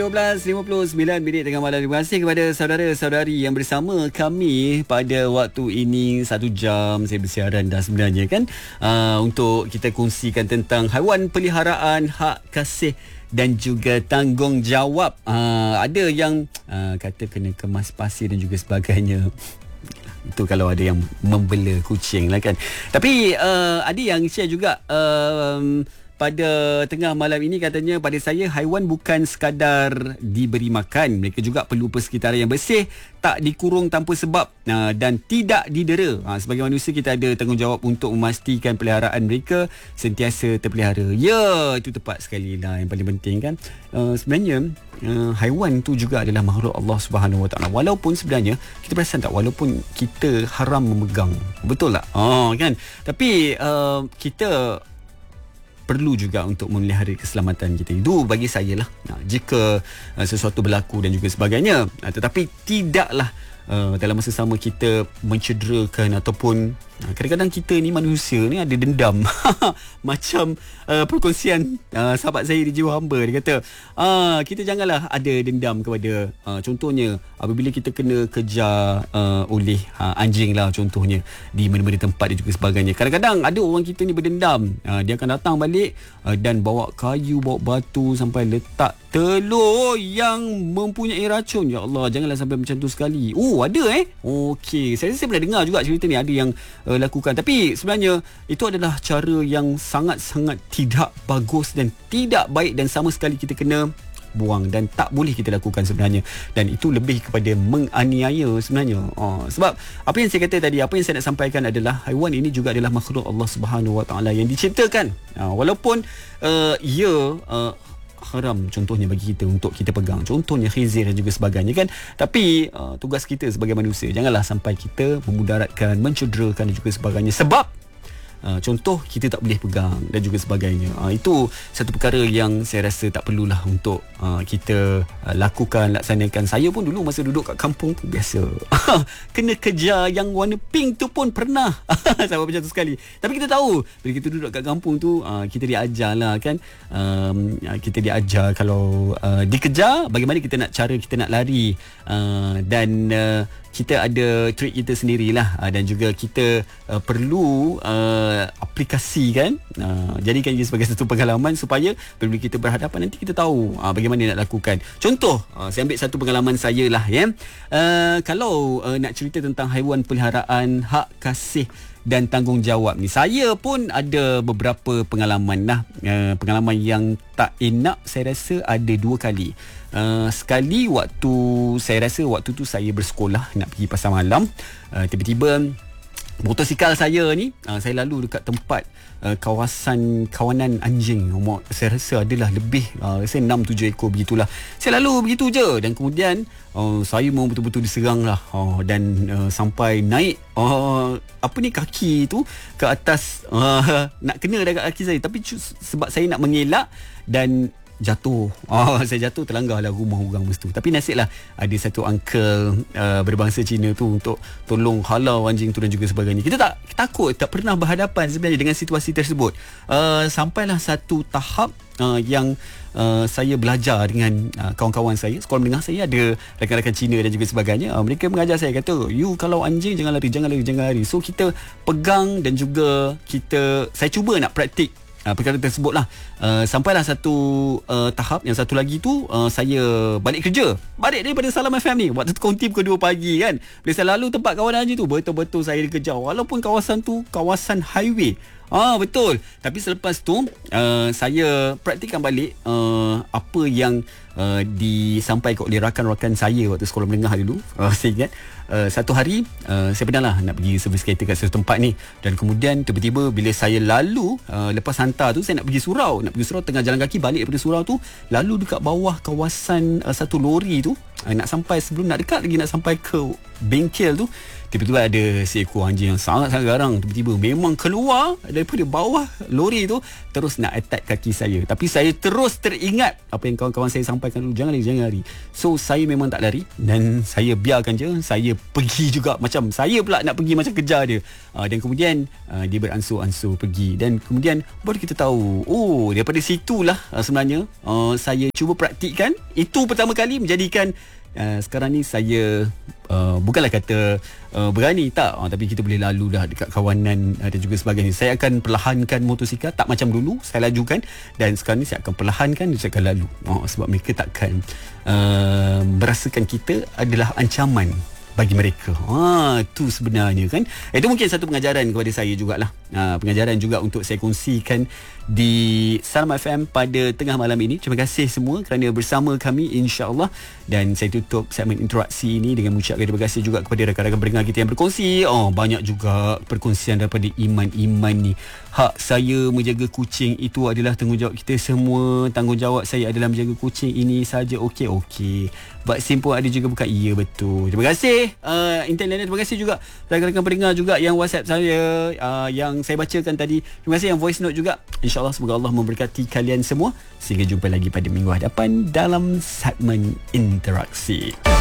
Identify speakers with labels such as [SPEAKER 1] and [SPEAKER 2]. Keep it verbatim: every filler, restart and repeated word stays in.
[SPEAKER 1] dua belas lima puluh sembilan minit tengah malam. Terima kasih kepada saudara-saudari yang bersama kami pada waktu ini. Satu jam saya bersiaran dah sebenarnya kan, uh, untuk kita kongsikan tentang haiwan peliharaan, hak kasih dan juga tanggungjawab. Uh, ada yang uh, kata kena kemas pasir dan juga sebagainya. Itu kalau ada yang membela kucing lah kan. Tapi uh, ada yang share juga uh, pada tengah malam ini, katanya pada saya haiwan bukan sekadar diberi makan, mereka juga perlu persekitaran yang bersih, tak dikurung tanpa sebab uh, dan tidak didera. Uh, sebagai manusia kita ada tanggungjawab untuk memastikan peliharaan mereka sentiasa terpelihara. Ya, itu tepat sekali lah. Yang paling penting kan, uh, sebenarnya uh, haiwan tu juga adalah makhluk Allah Subhanahu Wa Taala. Walaupun sebenarnya kita perasan tak, walaupun kita haram memegang, betul tak? Oh kan. Tapi uh, kita perlu juga untuk memelihara keselamatan kita. Itu bagi saya lah. Nah, jika uh, sesuatu berlaku dan juga sebagainya, uh, tetapi tidaklah uh, dalam masa sama kita mencederakan ataupun uh, kadang-kadang kita ni manusia ni ada dendam. Macam uh, perkongsian uh, sahabat saya di Jiwa Hamba, dia kata uh, kita janganlah ada dendam kepada uh, contohnya apabila kita kena kejar uh, oleh uh, anjing lah contohnya di mana-mana tempat dan juga sebagainya. Kadang-kadang ada orang kita ni berdendam, uh, dia akan datang balik uh, dan bawa kayu, bawa batu sampai letak telur yang mempunyai racun. Ya Allah, janganlah sampai macam tu sekali. Oh, ada eh. Okey, saya saya pernah dengar juga cerita ni, ada yang uh, lakukan. Tapi sebenarnya itu adalah cara yang sangat-sangat tidak bagus dan tidak baik, dan sama sekali kita kena buang dan tak boleh kita lakukan sebenarnya. Dan itu lebih kepada menganiaya sebenarnya. Oh, sebab apa yang saya kata tadi, apa yang saya nak sampaikan adalah haiwan ini juga adalah makhluk Allah Subhanahu Wa Taala yang diciptakan. Uh, walaupun uh, ia uh, haram contohnya bagi kita untuk kita pegang, contohnya khizir dan juga sebagainya kan. Tapi uh, tugas kita sebagai manusia, janganlah sampai kita memudaratkan, mencederakan dan juga sebagainya. Sebab Uh, contoh kita tak boleh pegang dan juga sebagainya. Uh, itu satu perkara yang saya rasa tak perlulah untuk uh, kita uh, lakukan, laksanakan. Saya pun dulu masa duduk kat kampung tu biasa kena kejar yang warna pink tu pun pernah. Sampai macam tu sekali. Tapi kita tahu bila kita duduk kat kampung tu, uh, kita diajar lah kan, um, kita diajar kalau uh, dikejar bagaimana kita nak, cara kita nak lari, uh, dan uh, kita ada trik kita sendirilah, uh, dan juga kita uh, perlu uh, aplikasikan, uh, jadikan ia sebagai satu pengalaman supaya bila kita berhadapan nanti kita tahu uh, bagaimana nak lakukan. Contoh, uh, saya ambil satu pengalaman saya lah ya. Uh, kalau uh, nak cerita tentang haiwan peliharaan, hak kasih dan tanggungjawab ni, saya pun ada beberapa pengalaman lah. Uh, pengalaman yang tak enak saya rasa ada dua kali. Uh, sekali waktu, saya rasa waktu tu saya bersekolah nak pergi pasar malam, uh, tiba-tiba motosikal saya ni, uh, saya lalu dekat tempat uh, kawasan kawanan anjing. Saya rasa adalah lebih uh, saya enam tujuh ekor begitulah. Saya lalu begitu je, dan kemudian uh, saya mau betul-betul diserang lah, uh, dan uh, sampai naik uh, apa ni, kaki tu ke atas, uh, nak kena dekat kaki saya. Tapi sebab saya nak mengelak dan jatuh. Oh, saya jatuh, terlanggarlah rumah orang masa tu. Tapi nasiblah ada satu uncle uh, berbangsa Cina tu untuk tolong halau anjing tu dan juga sebagainya. Kita tak takut, tak pernah berhadapan sebenarnya dengan situasi tersebut. Uh, sampailah satu tahap uh, yang uh, saya belajar dengan uh, kawan-kawan saya. Sekolah menengah saya ada rakan-rakan Cina dan juga sebagainya. Uh, mereka mengajar saya, kata, you kalau anjing jangan lari, jangan lari, jangan lari. So kita pegang dan juga kita, saya cuba nak praktik Uh, perkara tersebut lah. uh, Sampailah satu uh, tahap. Yang satu lagi tu, uh, saya balik kerja, balik daripada Salam F M ni waktu tu konti pukul dua pagi kan. Bila saya lalu tempat kawan anjing tu, betul-betul saya dikejar. Walaupun kawasan tu kawasan highway. Ah, betul. Tapi selepas tu uh, saya praktikkan balik uh, apa yang uh, disampaikan oleh rakan-rakan saya waktu sekolah menengah dulu. uh, Saya ingat uh, satu hari uh, saya pernah lah nak pergi servis kereta kat satu tempat ni. Dan kemudian tiba-tiba bila saya lalu, uh, lepas hantar tu, saya nak pergi surau. Nak pergi surau, tengah jalan kaki balik daripada surau tu, lalu dekat bawah kawasan uh, satu lori tu, uh, nak sampai, sebelum nak dekat lagi nak sampai ke bengkel tu, tiba-tiba ada seekor anjing yang sangat-sangat garang. Tiba-tiba memang keluar daripada bawah lori tu, terus nak attack kaki saya. Tapi saya terus teringat apa yang kawan-kawan saya sampaikan sampaikan dulu, jangan lari, jangan lari. So saya memang tak lari dan saya biarkan je. Saya pergi juga, macam saya pula nak pergi macam kejar dia. uh, Dan kemudian uh, dia beransur-ansur pergi. Dan kemudian baru kita tahu, oh daripada situlah uh, sebenarnya uh, saya cuba praktikkan. Itu pertama kali menjadikan Uh, sekarang ni saya uh, bukanlah kata uh, berani, tak, uh, tapi kita boleh lalu dah dekat kawanan uh, dan juga sebagainya. Saya akan perlahankan motosikal, tak macam dulu saya lajukan, dan sekarang ni saya akan perlahankan, saya akan lalu uh, sebab mereka takkan uh, merasakan kita adalah ancaman bagi mereka. Ha, tu sebenarnya kan. Itu mungkin satu pengajaran kepada saya jugalah. Ha, pengajaran juga untuk saya kongsikan di Salam F M pada tengah malam ini. Terima kasih semua kerana bersama kami, insya-Allah. Dan saya tutup segmen interaksi ini dengan mengucapkan terima kasih juga kepada rakan-rakan pendengar kita yang berkongsi. Oh, banyak juga perkongsian daripada Iman-Iman ni. Hak saya menjaga kucing itu adalah tanggungjawab kita semua. Tanggungjawab saya adalah menjaga kucing ini saja. Okey, okey. Buat simple ada juga bukan? Ya, betul. Terima kasih uh, Intellineer. Terima kasih juga rakan-rakan pendengar juga yang WhatsApp saya, uh, yang saya bacakan tadi. Terima kasih yang voice note juga. InsyaAllah semoga Allah memberkati kalian semua. Sehingga jumpa lagi pada minggu hadapan dalam segmen interaksi.